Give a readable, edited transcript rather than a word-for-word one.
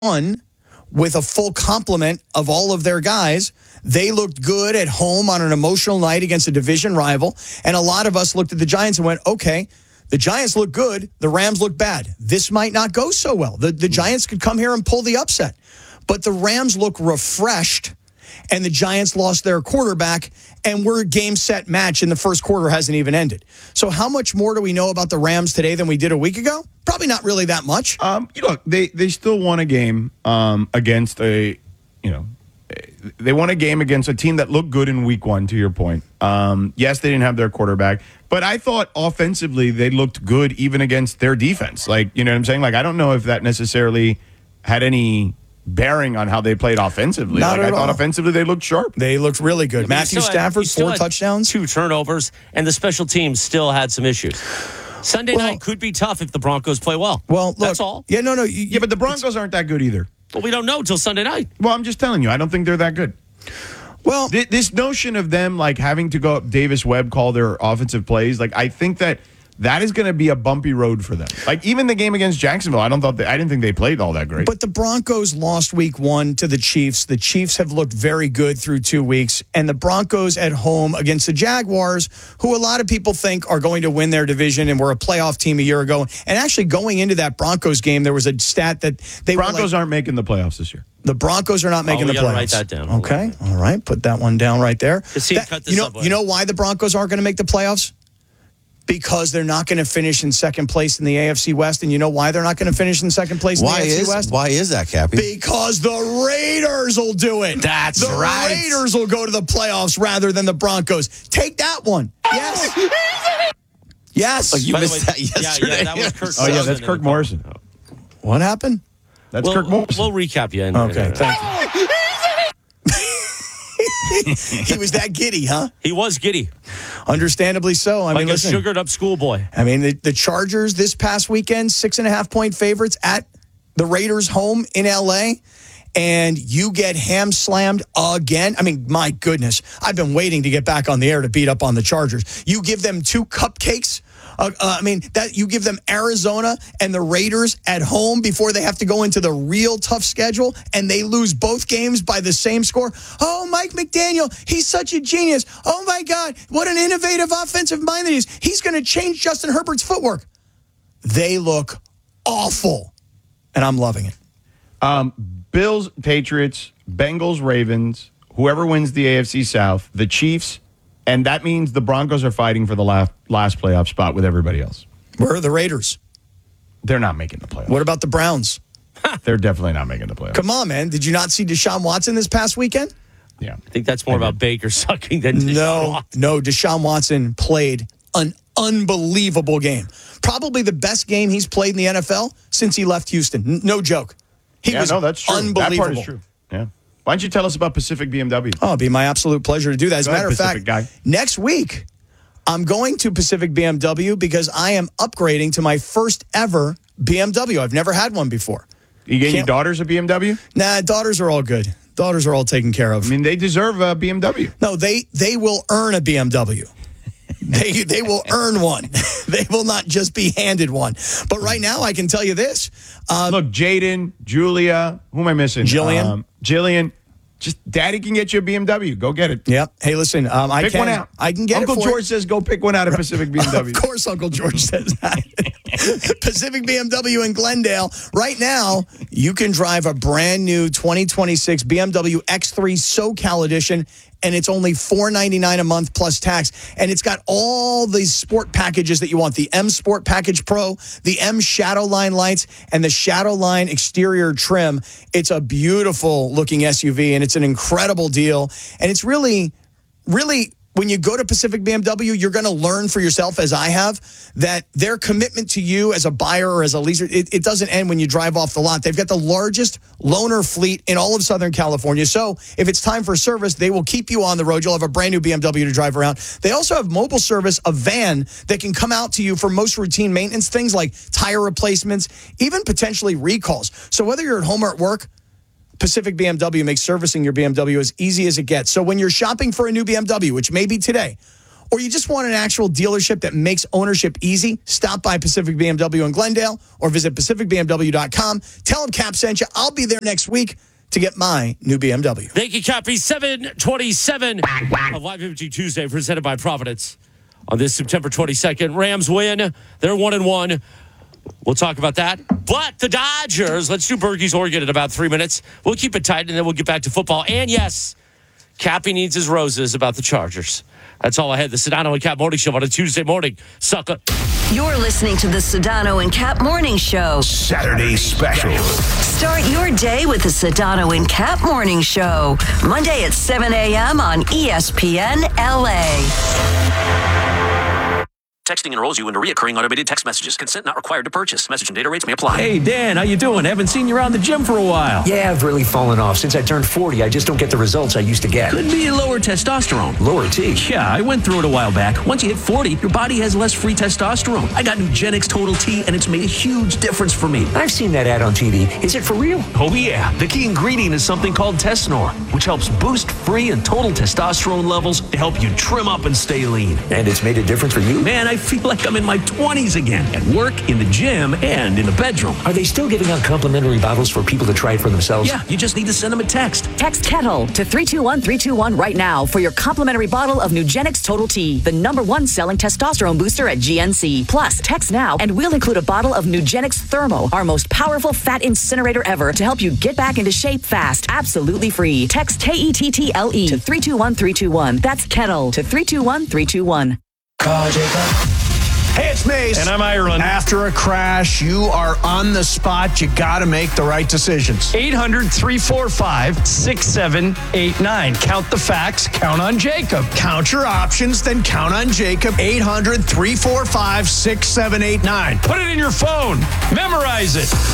won with a full complement of all of their guys. They looked good at home on an emotional night against a division rival. And a lot of us looked at the Giants and went, okay, the Giants look good. The Rams look bad. This might not go so well. The Giants could come here and pull the upset. But the Rams look refreshed, and the Giants lost their quarterback, and we're game, set, match, and the first quarter hasn't even ended. So how much more do we know about the Rams today than we did a week ago? Probably not really that much. Look, they still won a game against they won a game against a team that looked good in week one, to your point. Yes, they didn't have their quarterback, but I thought offensively they looked good even against their defense. Like, you know what I'm saying? Like, I don't know if that necessarily had any bearing on how they played offensively. Not like, at I thought all. Offensively they looked sharp. They looked really good. Matthew Stafford, 4 touchdowns. 2 turnovers, and the special teams still had some issues. Sunday night could be tough if the Broncos play well. Well, look, that's all. Yeah, no. Yeah, but the Broncos aren't that good either. Well, we don't know until Sunday night. Well, I'm just telling you, I don't think they're that good. Well, this notion of them like having to go up Davis Webb call their offensive plays, like I think that is going to be a bumpy road for them. Like even the game against Jacksonville, I didn't think they played all that great. But the Broncos lost week 1 to the Chiefs. The Chiefs have looked very good through 2 weeks. And the Broncos at home against the Jaguars, who a lot of people think are going to win their division and were a playoff team a year ago. And actually going into that Broncos game, there was a stat that Broncos aren't making the playoffs this year. The Broncos are not making the playoffs. Write that down. Okay. All right. Put that one down right there. You know why the Broncos aren't going to make the playoffs? Because they're not going to finish in second place in the AFC West. And you know why they're not going to finish in second place in the AFC West? Why is that, Cappy? Because the Raiders will do it. That's right. The Raiders will go to the playoffs rather than the Broncos. Take that one. Yes. Yes. Oh, you missed that yesterday. Yeah, that was Kirk. Oh, yeah, that's Kirk Morrison. What happened? That's Kirk Morrison. We'll recap you. Okay, thank you. He was that giddy, huh? He was giddy. Understandably so. I mean, a listen, sugared up schoolboy. I mean, the Chargers this past weekend, 6.5-point favorites at the Raiders' home in L.A., and you get ham slammed again. I mean, my goodness, I've been waiting to get back on the air to beat up on the Chargers. You give them 2 cupcakes. That you give them Arizona and the Raiders at home before they have to go into the real tough schedule, and they lose both games by the same score. Oh, Mike McDaniel, he's such a genius. Oh, my God, what an innovative offensive mind that he is. He's going to change Justin Herbert's footwork. They look awful, and I'm loving it. Bills, Patriots, Bengals, Ravens, whoever wins the AFC South, the Chiefs, and that means the Broncos are fighting for the last playoff spot with everybody else. Where are the Raiders? They're not making the playoffs. What about the Browns? They're definitely not making the playoffs. Come on, man. Did you not see Deshaun Watson this past weekend? Yeah. I think that's more about Baker sucking than Deshaun Watson. No, Deshaun Watson played an unbelievable game. Probably the best game he's played in the NFL since he left Houston. No joke. That's true. Unbelievable. That part is true. Yeah. Why don't you tell us about Pacific BMW? Oh, it'd be my absolute pleasure to do that. As a matter of fact, next week, I'm going to Pacific BMW because I am upgrading to my first ever BMW. I've never had one before. You getting your daughters a BMW? Nah, daughters are all good. Daughters are all taken care of. I mean, they deserve a BMW. No, they will earn a BMW. They will earn one. They will not just be handed one. But right now, I can tell you this. Look, Jaden, Julia, who am I missing? Jillian. Just daddy can get you a BMW. Go get it. Yep. Hey, listen, pick one out. I can get Uncle it for George says go pick one out of Pacific BMW. Of course, Uncle George says that. Pacific BMW in Glendale. Right now, you can drive a brand new 2026 BMW X3 SoCal Edition, and it's only $499 a month plus tax. And it's got all these sport packages that you want. The M Sport Package Pro, the M Shadowline lights, and the Shadowline exterior trim. It's a beautiful looking SUV, and it's an incredible deal. And it's really, really, when you go to Pacific BMW, you're going to learn for yourself, as I have, that their commitment to you as a buyer or as a leaser, it doesn't end when you drive off the lot. They've got the largest loaner fleet in all of Southern California. So if it's time for service, they will keep you on the road. You'll have a brand new BMW to drive around. They also have mobile service, a van that can come out to you for most routine maintenance, things like tire replacements, even potentially recalls. So whether you're at home or at work, Pacific BMW makes servicing your BMW as easy as it gets. So when you're shopping for a new BMW, which may be today, or you just want an actual dealership that makes ownership easy, stop by Pacific BMW in Glendale or visit pacificbmw.com. Tell them Cap sent you. I'll be there next week to get my new BMW. Thank you, Cappy. 7:27 of Live Imaging Tuesday, presented by Providence. On this September 22nd, Rams win. They're 1-1. We'll talk about that. But the Dodgers, let's do Berkey's Oregon in about 3 minutes. We'll keep it tight, and then we'll get back to football. And yes, Cappy needs his roses about the Chargers. That's all I had. The Sedano and Cap Morning Show on a Tuesday morning. Sucker. You're listening to the Sedano and Cap Morning Show. Saturday special. Start your day with the Sedano and Cap Morning Show. Monday at 7 a.m. on ESPN LA. Texting enrolls you into reoccurring automated text messages. Consent not required to purchase. Message and data rates may apply. Hey, Dan, how you doing? Haven't seen you around the gym for a while. Yeah, I've really fallen off. Since I turned 40, I just don't get the results I used to get. Could be lower testosterone. Lower T? Yeah, I went through it a while back. Once you hit 40, your body has less free testosterone. I got Nugenix Total T, and it's made a huge difference for me. I've seen that ad on TV. Is it for real? Oh, yeah. The key ingredient is something called Tesnor, which helps boost free and total testosterone levels to help you trim up and stay lean. And it's made a difference for you? Man, I feel like I'm in my 20s again. At work, in the gym, and in the bedroom. Are they still giving out complimentary bottles for people to try it for themselves? Yeah, you just need to send them a text. Text Kettle to 321-321 right now for your complimentary bottle of Nugenix Total T, the #1 selling testosterone booster at GNC. Plus, text now and we'll include a bottle of Nugenix Thermo, our most powerful fat incinerator ever, to help you get back into shape fast. Absolutely free. Text KETTLE to 321-321. That's Kettle to 321-321. Call Jacob. Hey, it's Mace. And I'm Ireland. After a crash, you are on the spot. You got to make the right decisions. 800-345-6789. Count the facts. Count on Jacob. Count your options, then count on Jacob. 800-345-6789. Put it in your phone. Memorize it.